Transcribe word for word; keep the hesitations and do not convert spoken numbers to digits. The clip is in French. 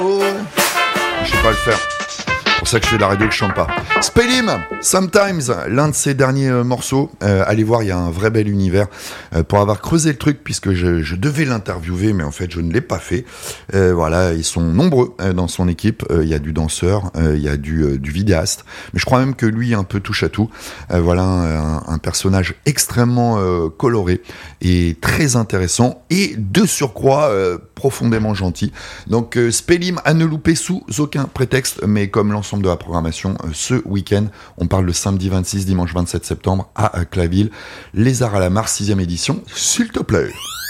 Je sais pas le faire. C'est pour ça que je fais de la radio que je chante pas. Spellim, Sometimes, l'un de ses derniers euh, morceaux. Euh, allez voir, il y a un vrai bel univers. Euh, pour avoir creusé le truc, puisque je, je devais l'interviewer, mais en fait, je ne l'ai pas fait. Euh, voilà, ils sont nombreux euh, dans son équipe. Il euh, y a du danseur, il euh, y a du, euh, du vidéaste. Mais je crois même que lui, un peu touche à tout. Euh, voilà, un, un personnage extrêmement euh, coloré et très intéressant. Et de surcroît, euh, profondément gentil. Donc, euh, Spellim à ne louper sous aucun prétexte, mais comme l'ensemble de la programmation euh, ce week-end. On parle le samedi vingt-six, dimanche vingt-sept septembre à euh, Claville. Les Arts à la Mare, sixième édition, s'il te plaît.